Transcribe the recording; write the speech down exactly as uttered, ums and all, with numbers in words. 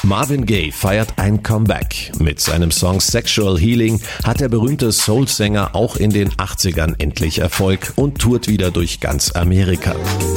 Marvin Gaye feiert ein Comeback. Mit seinem Song Sexual Healing hat der berühmte Soul-Sänger auch in den achtzigern endlich Erfolg und tourt wieder durch ganz Amerika.